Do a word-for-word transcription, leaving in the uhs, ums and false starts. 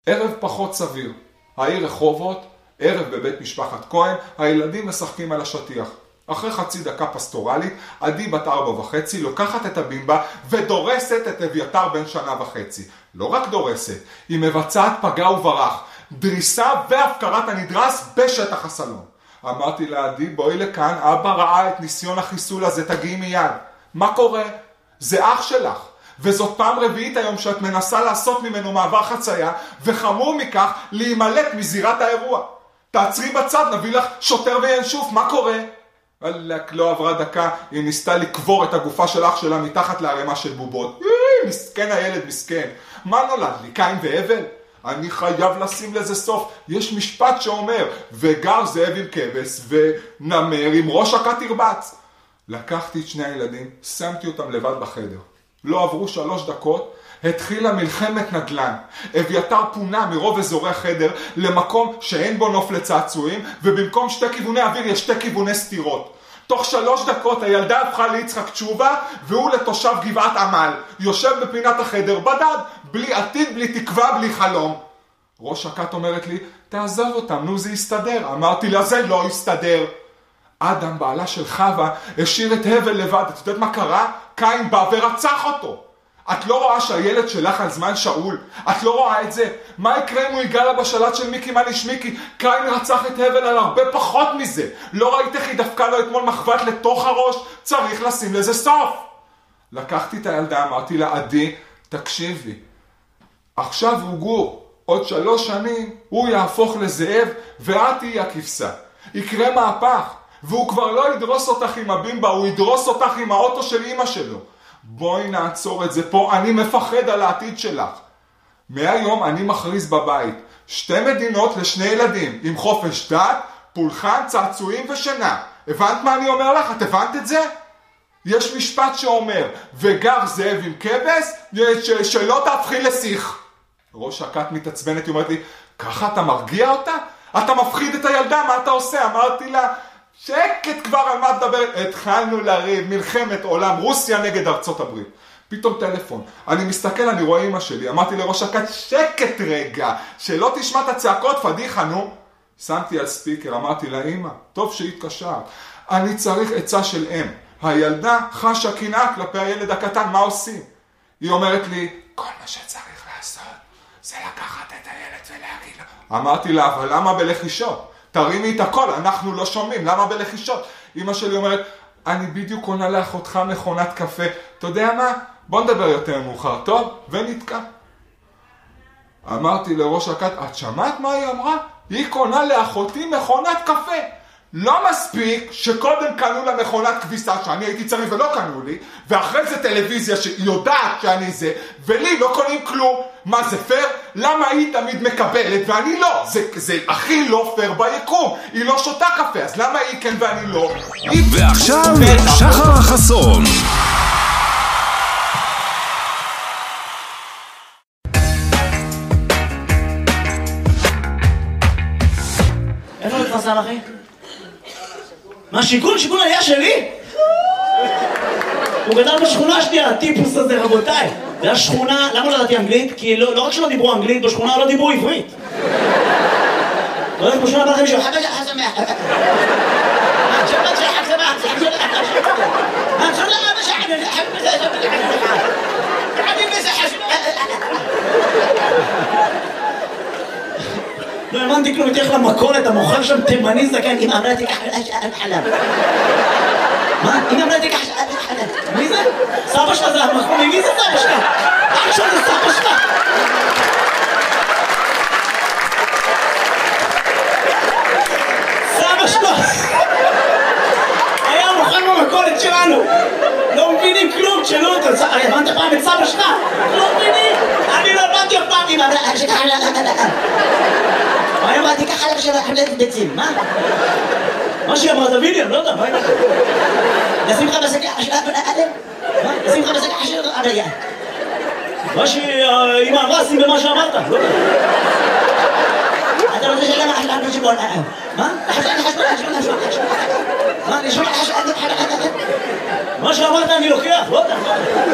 ערב פחות סביר. העיר רחובות, ערב בבית משפחת כהן, הילדים משחקים על השטיח. אחרי חצי דקה פסטורלית, עדי בת ארבע וחצי לוקחת את הבימבה ודורסת את אביתר בן שנה וחצי. לא רק דורסת, היא מבצעת פגע וברח, דריסה והפקרת הנדרס בשטח הסלון. אמרתי לה, עדי, בואי לכאן, אבא ראה את ניסיון החיסול הזה, תגיעי מיד. מה קורה? זה אח שלך. וזאת פעם רביעית היום שאת מנסה לעשות ממנו מעבר חצייה, וחמור מכך להימלט מזירת האירוע. תעצרי בצד, נביא לך שוטר וינשוף, מה קורה? לא עברה דקה, היא ניסתה לקבור את הגופה של אח שלה מתחת לערימה של בובות. מסכן הילד, מסכן. מה נולד לי, קין והבל? אני חייב לשים לזה סוף. יש משפט שאומר, וגר זאב עם כבש ונמר עם ראש הכת ירבץ. לקחתי את שני הילדים, שמתי אותם לבד בחדר. לא עברו שלוש דקות, התחילה מלחמת נדל"ן. אביתר פונה מרוב אזורי החדר למקום שאין בו נוף לצעצועים, ובמקום שתי כיווני אוויר יש שתי כיווני סתירות. תוך שלוש דקות הילדה הפכה ליצחק תשובה, והוא לתושב גבעת עמל. יושב בפינת החדר בדד, בלי עתיד, בלי תקווה, בלי חלום. ראש הכת אומרת לי, תעזב אותם, נו זה יסתדר. אמרתי לה, זה לא יסתדר. אדם, בעלה של חווה, השאיר את הבל לבד. את יודעת מה קרה? קין בא ורצח אותו. את לא רואה שהילד שלך על זמן שאול? את לא רואה את זה? מה יקרה אם הוא יגע לה בשלט של מיקי מניש מיקי? קין רצח את הבל על הרבה פחות מזה. לא ראית איך היא דפקה לו אתמול מחבת לתוך הראש? צריך לשים לזה סוף. לקחתי את הילדה, אמרתי לה, עדי, תקשיבי. עכשיו הוא גור. עוד שלוש שנים הוא יהפוך לזאב ואת תהיי הכבשה. יקרה מהפך. והוא כבר לא ידרוס אותך עם הבימבה, הוא ידרוס אותך עם האוטו של אמא שלו. בואי נעצור את זה פה, אני מפחד על העתיד שלך. מהיום אני מכריז בבית, שתי מדינות לשני ילדים, עם חופש דת, פולחן, צעצועים ושינה. הבנת מה אני אומר לך? את הבנת את זה? יש משפט שאומר, וגר זאב עם כבש, ש- שלא תהפכי לשיח. ראש הכת מתעצבנת, היא אומרת לי, ככה אתה מרגיע אותה? אתה מפחיד את הילדה, מה אתה עושה? אמרתי לה, שקט כבר, על מה תדבר? התחלנו לריב, מלחמת עולם, רוסיה נגד ארצות הברית. פתאום טלפון, אני מסתכל, אני רואה אמא שלי, אמרתי לראש הכת, שקט רגע, שלא תשמע את הצעקות, פדיחה, נו. שמתי על ספיקר, אמרתי לה, אמא, טוב שהתקשרת, אני צריך עצה של אם. הילדה חשה קנאה כלפי הילד הקטן, מה עושים? היא אומרת לי, כל מה שצריך לעשות, זה לקחת את הילד ולהגיד לו. אמרתי לה, אבל למה בלחישות? תרימי את הכל, אנחנו לא שומעים, למה בלחישות? אמא שלי אומרת, אני בדיוק קונה לאחותך מכונת קפה, אתה יודע מה? בוא נדבר יותר מאוחר, טוב? ונתקע. אמרתי לראש הכת, את שמעת מה היא אמרה? היא קונה לאחותי מכונת קפה. לא מספיק שקודם קנו לה מכונת כביסה שאני הייתי צריך ולא קנו לי, ואחרי זה טלוויזיה שיודעת שאני זה, ולי לא קונים כלום. מה זה פייר? למה היא תמיד מקבלת ואני לא? זה, זה הכי לא פייר ביקום. היא לא שותה קפה, אז למה היא כן ואני לא? ועכשיו שחר החסון. איפה מתפסל אחי? מה, שיכון? שיכון היה שלי? הוא גדל בשכונה השנייה, הטיפוס הזה, רבותיי. זה השכונה, למה לא ידעתי אנגלית? כי לא, לא רק שלא דיברו אנגלית, בשכונה לא דיברו עברית. לא יודעת, בשכונה בא לכם מישהו, חבא שחק שמח. שבת שחק שמח, שחק לא האמנתי כלום, התייך למכולת, המוכר שם תימני זקן, אמא אמרה תיקח חלב. מה? אמא אמרה תיקח חלב. מי זה? סבא שלך זה המחמומי, מי זה סבא שלך? אח שלך זה סבא שלך. סבא שלך היה מוכר במכולת שלנו. לא מבינים כלום, תשאלו אותו. הבנת פעם את סבא שלך? לא מבינים. אני לא הבנתי אף פעם. אמא אמרה תיקח חלב. מה אמרתי ככה לך של החבלת ביצים, מה? מה שאמרת ויליאם, לא יודע, מה אמרת? לשים לך בשקע חשוב עליהם? מה? לשים לך בשקע חשוב עליהם? מה שאמא אמרה, שים במה שאמרת, לא יודע. אתה רוצה שאלה מה חשוב חשוב עליהם? מה? חשוב חשוב חשוב חשוב מה? לשמוע חשוב חשוב מה שאמרת אני לוקח, לא יודע.